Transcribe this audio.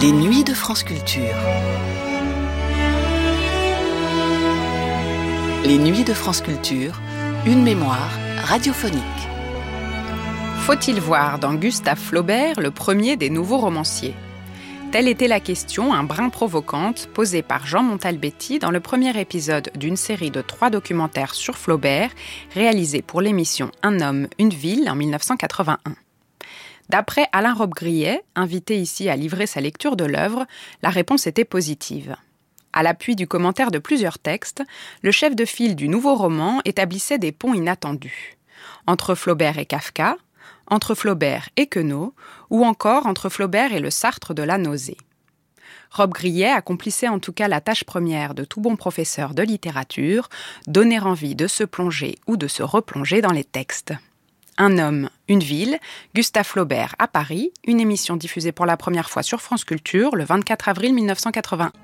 Les nuits de France Culture. Les nuits de France Culture, une mémoire radiophonique. Faut-il voir dans Gustave Flaubert le premier des nouveaux romanciers ? Telle était la question, un brin provocante, posée par Jean Montalbetti dans le premier épisode d'une série de 3 documentaires sur Flaubert, réalisés pour l'émission Un homme, une ville en 1981. D'après Alain Robbe-Grillet, invité ici à livrer sa lecture de l'œuvre, la réponse était positive. À l'appui du commentaire de plusieurs textes, le chef de file du nouveau roman établissait des ponts inattendus. Entre Flaubert et Kafka, entre Flaubert et Queneau, ou encore entre Flaubert et le Sartre de la nausée. Robbe-Grillet accomplissait en tout cas la tâche première de tout bon professeur de littérature, donner envie de se plonger ou de se replonger dans les textes. Un homme, une ville, Gustave Flaubert à Paris, une émission diffusée pour la première fois sur France Culture le 24 avril 1980.